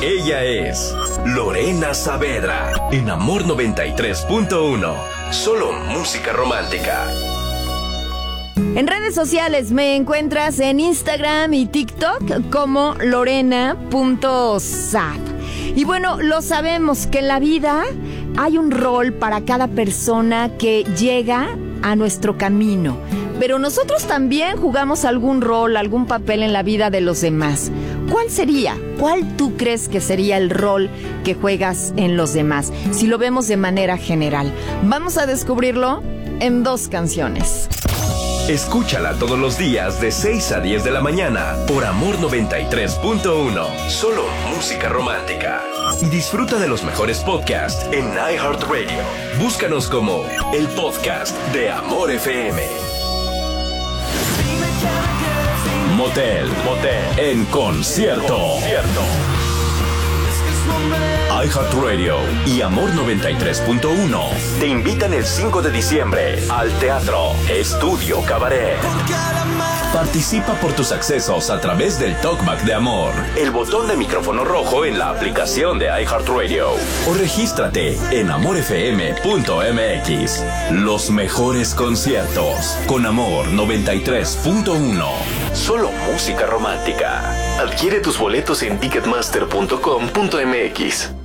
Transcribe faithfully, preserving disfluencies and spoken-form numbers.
Ella es Lorena Saavedra en Amor noventa y tres punto uno. Solo música romántica. En redes sociales me encuentras en Instagram y TikTok como lorena punto saab. Y bueno, lo sabemos que en la vida hay un rol para cada persona que llega a nuestro camino. Pero nosotros también jugamos algún rol, algún papel en la vida de los demás. ¿Cuál sería? ¿Cuál tú crees que sería el rol que juegas en los demás? Si lo vemos de manera general. Vamos a descubrirlo en dos canciones. Escúchala todos los días de seis a diez de la mañana por Amor noventa y tres punto uno. Solo música romántica. Y disfruta de los mejores podcasts en iHeartRadio. Búscanos como el podcast de Amor F M. Motel, Motel en concierto. concierto. iHeartRadio y Amor noventa y tres punto uno te invitan el cinco de diciembre al Teatro Estudio Cabaret. Participa por tus accesos a través del Talkback de Amor, el botón de micrófono rojo en la aplicación de iHeartRadio, o regístrate en amor f m punto m x. Los mejores conciertos con Amor noventa y tres punto uno. Solo música romántica. Adquiere tus boletos en ticketmaster punto com punto m x.